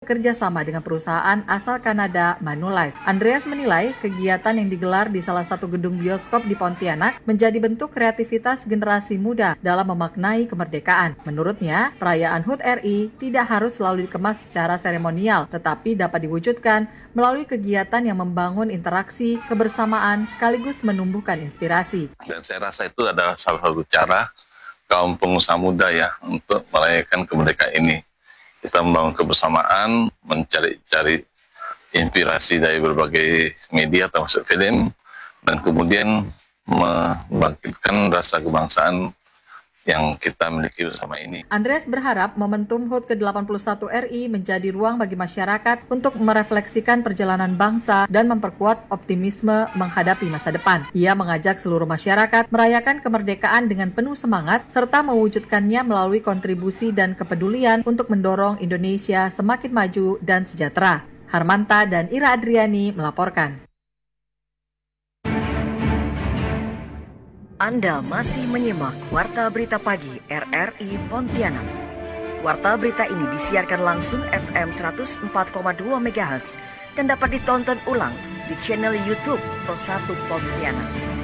bekerja sama dengan perusahaan asal Kanada Manulife. Andreas menilai kegiatan yang digelar di salah satu gedung bioskop di Pontianak menjadi bentuk kreativitas generasi muda dalam memaknai kemerdekaan. Menurutnya, perayaan HUT RI tidak harus selalu dikemas secara seremonial, tetapi dapat diwujudkan melalui kegiatan yang membangun interaksi, kebersamaan, sekaligus menumbuhkan inspirasi. Dan saya rasa itu adalah salah satu cara kaum pengusaha muda ya untuk merayakan kemerdekaan ini. Kita membangun kebersamaan, mencari inspirasi dari berbagai media termasuk film, dan kemudian membangkitkan rasa kebangsaan yang kita miliki bersama ini. Andreas berharap momentum HUT ke-81 RI menjadi ruang bagi masyarakat untuk merefleksikan perjalanan bangsa dan memperkuat optimisme menghadapi masa depan. Ia mengajak seluruh masyarakat merayakan kemerdekaan dengan penuh semangat serta mewujudkannya melalui kontribusi dan kepedulian untuk mendorong Indonesia semakin maju dan sejahtera. Harmanta dan Ira Adriani melaporkan. Anda masih menyimak Warta Berita Pagi RRI Pontianak. Warta berita ini disiarkan langsung FM 104,2 MHz dan dapat ditonton ulang di channel YouTube Pro 1 Pontianak.